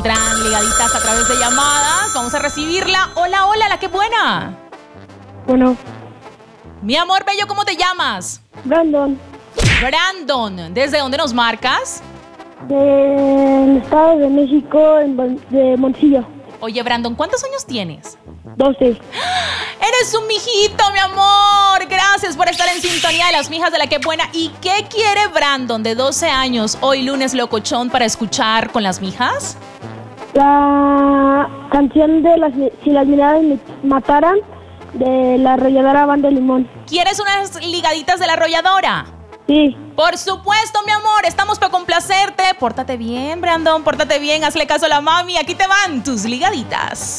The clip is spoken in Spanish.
Entran ligaditas a través de llamadas. Vamos a recibirla. Hola, hola, la que buena. Bueno, Mi amor bello, ¿cómo te llamas? Brandon, Brandon. ¿Desde dónde nos marcas? del Estado de México, de Moncillo, Oye, Brandon, ¿cuántos años tienes? 12. Eres un mijito, mi amor. Gracias por estar en sintonía de las mijas de la que buena. ¿Y qué quiere Brandon de 12 años hoy lunes locochón para escuchar con las mijas? La canción de Si las miradas me mataran, de la arrolladora Banda de Limón. ¿Quieres unas ligaditas de la arrolladora? Sí. Por supuesto, mi amor, estamos para complacerte. Pórtate bien, Brandon, pórtate bien, hazle caso a la mami. Aquí te van tus ligaditas.